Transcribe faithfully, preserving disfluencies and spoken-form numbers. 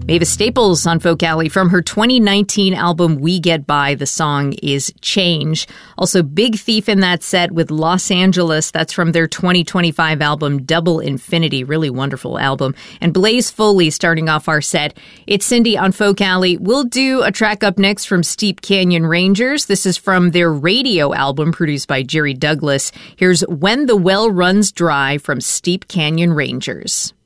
Mavis Staples on Folk Alley from her twenty nineteen album We Get By. The song is Change. Also, Big Thief in that set with Los Angeles. That's from their twenty twenty-five album Double Infinity. Really wonderful album. And Blaze Foley starting off our set. It's Cindy on Folk Alley. We'll do a track up next from Steep Canyon Rangers. This is from their radio album produced by Jerry Douglas. Here's When the Well Runs Dry from Steep Canyon Rangers.